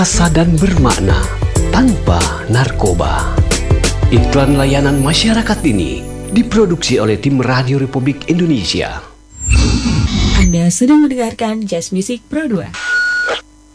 Rasa dan bermakna tanpa narkoba. Iklan layanan masyarakat ini diproduksi oleh tim Radio Republik Indonesia. Anda sedang mendengarkan Jazz Music Pro 2.